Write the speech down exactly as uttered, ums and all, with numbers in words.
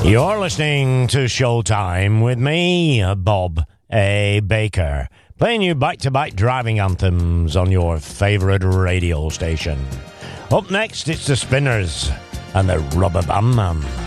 You're listening to Showtime with me, Bob A. Baker, playing you back-to-back driving anthems on your favourite radio station. Up next, it's the Spinners and the Rubber Band Man.